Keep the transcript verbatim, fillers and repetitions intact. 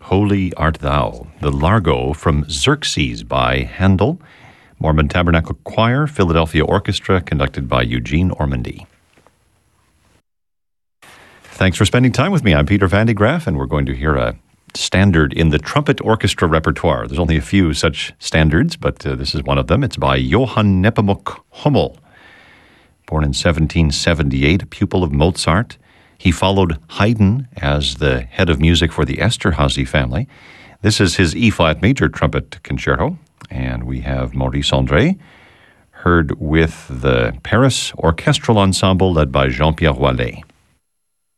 Holy Art Thou, the Largo from Xerxes by Handel, Mormon Tabernacle Choir, Philadelphia Orchestra, conducted by Eugene Ormandy. Thanks for spending time with me. I'm Peter Van de Graaff, and we're going to hear a standard in the trumpet orchestra repertoire. There's only a few such standards, but uh, this is one of them. It's by Johann Nepomuk Hummel. Born in seventeen seventy-eight, a pupil of Mozart. He followed Haydn as the head of music for the Esterházy family. This is his E-flat major trumpet concerto, and we have Maurice André, heard with the Paris Orchestral Ensemble led by Jean-Pierre Wallet.